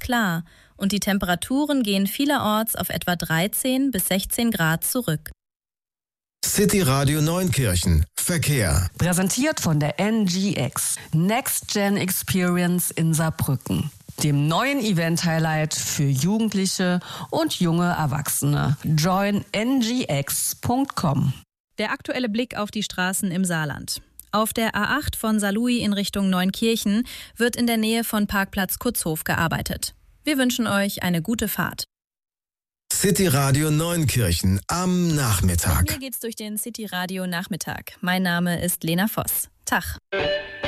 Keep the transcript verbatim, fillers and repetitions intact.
klar und die Temperaturen gehen vielerorts auf etwa dreizehn bis sechzehn Grad zurück. City Radio Neunkirchen. Verkehr. Präsentiert von der N G X. Next Gen Experience in Saarbrücken. Dem neuen Event-Highlight für Jugendliche und junge Erwachsene. join n g x punkt com. Der aktuelle Blick auf die Straßen im Saarland. Auf der A acht von Saarlouis in Richtung Neunkirchen wird in der Nähe von Parkplatz Kutzhof gearbeitet. Wir wünschen euch eine gute Fahrt. City Radio Neunkirchen am Nachmittag. Hier geht's durch den City Radio Nachmittag. Mein Name ist Lena Voss. Tag.